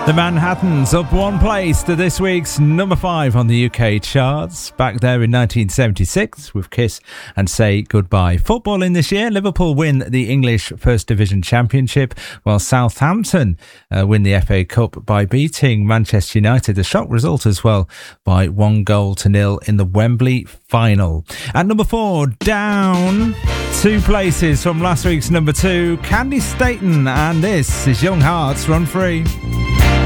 The Manhattans up one place to this week's number 5 on the UK charts. Back there in 1976 with Kiss and Say Goodbye. Footballing this year, Liverpool win the English First Division Championship, while Southampton win the FA Cup by beating Manchester United. A shock result as well, by 1-0 in the Wembley final. At number 4, down 2 places from last week's number 2, Candy Staton, and this is Young Hearts Run Free.